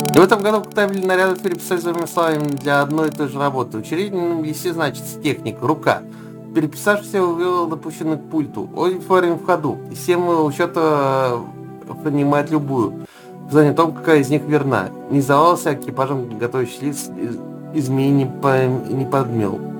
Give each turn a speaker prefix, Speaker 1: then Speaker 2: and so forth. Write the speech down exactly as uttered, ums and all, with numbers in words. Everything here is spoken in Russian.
Speaker 1: И в этом году табель нарядов переписали своими словами для одной и той же работы. Учредителем, если значится техник, рука. Переписавшийся увел допущенный к пульту. Олифарин в ходу. И система учета принимает любую. Указание о том, какая из них верна. Не сдавался экипажем готовящих лиц, изменений не, по, не подмел.